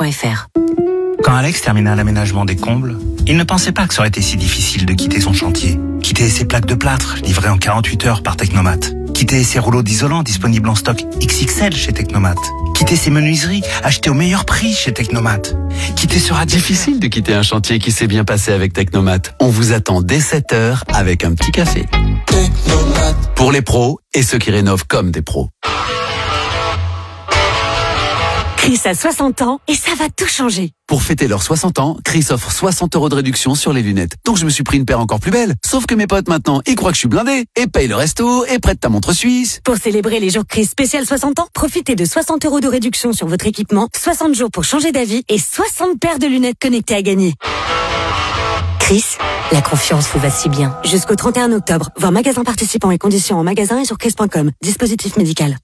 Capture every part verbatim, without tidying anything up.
point f r. Quand Alex termina l'aménagement des combles, il ne pensait pas que ça aurait été si difficile de quitter son chantier. Quitter ses plaques de plâtre, livrées en quarante-huit heures par Technomat. Quitter ses rouleaux d'isolant disponibles en stock X X L chez Technomat. Quitter ses menuiseries achetées au meilleur prix chez Technomat. Quitter ce radiateur. Difficile de quitter un chantier qui s'est bien passé avec Technomat. On vous attend dès sept heures avec un petit café. Technomat. Pour les pros et ceux qui rénovent comme des pros. Chris a soixante ans et ça va tout changer. Pour fêter leurs soixante ans, Chris offre soixante euros de réduction sur les lunettes. Donc je me suis pris une paire encore plus belle. Sauf que mes potes maintenant, ils croient que je suis blindé et payent le resto et prêtent ta montre suisse. Pour célébrer les jours Chris spécial soixante ans, profitez de soixante euros de réduction sur votre équipement, soixante jours pour changer d'avis et soixante paires de lunettes connectées à gagner. Chris, la confiance vous va si bien. Jusqu'au trente et un octobre, voir magasin participants et conditions en magasin et sur chris point com. Dispositif médical.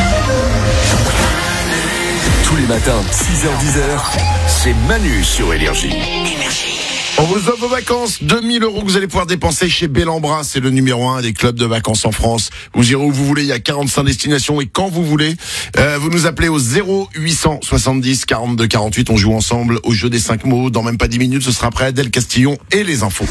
Tous les matins, six heures dix heures, c'est Manu sur Énergie. On vous offre vos vacances, deux mille euros que vous allez pouvoir dépenser chez Bellambra, c'est le numéro un des clubs de vacances en France. Vous irez où vous voulez, il y a quarante-cinq destinations et quand vous voulez. Euh, vous nous appelez au zéro huit cent soixante-dix quarante-deux quarante-huit, on joue ensemble au jeu des cinq mots. Dans même pas dix minutes, ce sera après Adèle Castillon et les infos.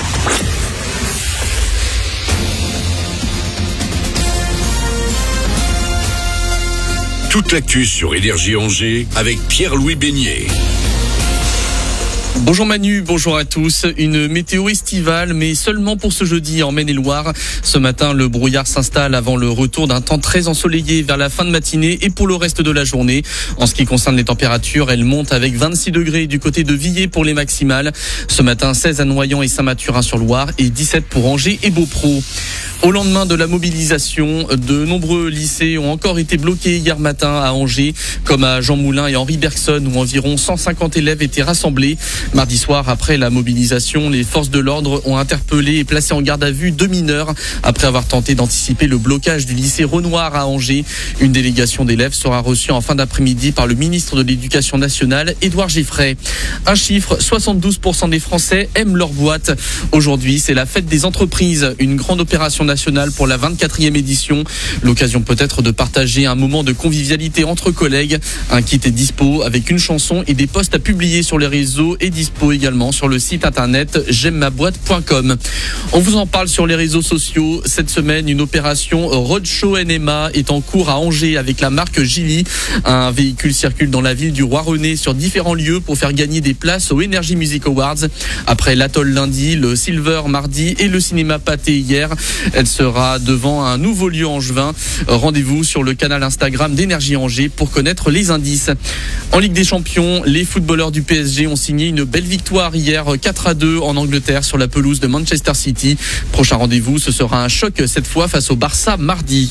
Toute l'actu sur Énergie Angers avec Pierre-Louis Beignet. Bonjour Manu, bonjour à tous. Une météo estivale, mais seulement pour ce jeudi en Maine-et-Loire. Ce matin, le brouillard s'installe avant le retour d'un temps très ensoleillé vers la fin de matinée et pour le reste de la journée. En ce qui concerne les températures, elles montent avec vingt-six degrés du côté de Villers pour les maximales. Ce matin, seize à Noyant et Saint-Mathurin-sur-Loire et dix-sept pour Angers et Beaupro. Au lendemain de la mobilisation, de nombreux lycées ont encore été bloqués hier matin à Angers, comme à Jean Moulin et Henri Bergson, où environ cent cinquante élèves étaient rassemblés. Mardi soir, après la mobilisation, les forces de l'ordre ont interpellé et placé en garde à vue deux mineurs après avoir tenté d'anticiper le blocage du lycée Renoir à Angers. Une délégation d'élèves sera reçue en fin d'après-midi par le ministre de l'Éducation nationale, Édouard Giffray. Un chiffre, soixante-douze pour cent des Français aiment leur boîte. Aujourd'hui, c'est la fête des entreprises, une grande opération nationale pour la vingt-quatrième édition. L'occasion peut-être de partager un moment de convivialité entre collègues. Un kit est dispo avec une chanson et des posts à publier sur les réseaux et dispo également sur le site internet j'aime ma boîte point com. On vous en parle sur les réseaux sociaux. Cette semaine, une opération Roadshow N M A est en cours à Angers avec la marque Gilly. Un véhicule circule dans la ville du Roi-René sur différents lieux pour faire gagner des places aux Energy Music Awards. Après l'Atoll lundi, le Silver mardi et le Cinéma Pâté hier, elle sera devant un nouveau lieu angevin. Rendez-vous sur le canal Instagram d'Énergie Angers pour connaître les indices. En Ligue des Champions, les footballeurs du P S G ont signé une belle victoire hier, quatre à deux en Angleterre sur la pelouse de Manchester City. Prochain rendez-vous, ce sera un choc cette fois face au Barça mardi.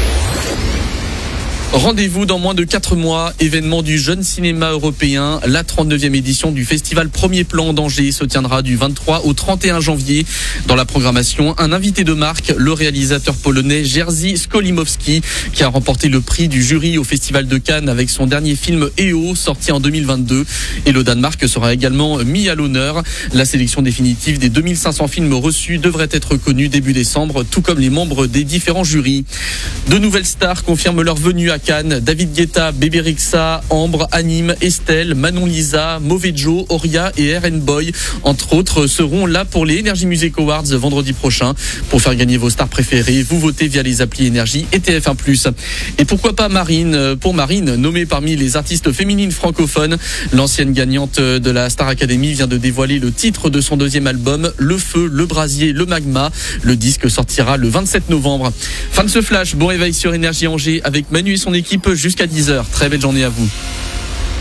Rendez-vous dans moins de quatre mois, événement du jeune cinéma européen. La trente-neuvième édition du festival Premier Plan d'Angers se tiendra du vingt-trois au trente et un janvier. Dans la programmation, un invité de marque, le réalisateur polonais Jerzy Skolimowski, qui a remporté le prix du jury au festival de Cannes avec son dernier film E O, sorti en deux mille vingt-deux. Et le Danemark sera également mis à l'honneur. La sélection définitive des deux mille cinq cents films reçus devrait être connue début décembre, tout comme les membres des différents jurys. De nouvelles stars confirment leur venue à Cannes. David Guetta, Bébé Rexha, Ambre, Anime, Estelle, Manon Lisa, Mauvais Joe, Oria et R N Boy, entre autres, seront là pour les Energy Music Awards vendredi prochain. Pour faire gagner vos stars préférées, vous votez via les applis Énergie et T F un plus. Et pourquoi pas Marine? Pour Marine, nommée parmi les artistes féminines francophones, l'ancienne gagnante de la Star Academy vient de dévoiler le titre de son deuxième album, Le Feu, le Brasier, le Magma. Le disque sortira le vingt-sept novembre. Fin de ce flash, bon réveil sur Énergie Angers avec Manu et son équipe jusqu'à dix heures. Très belle journée à vous.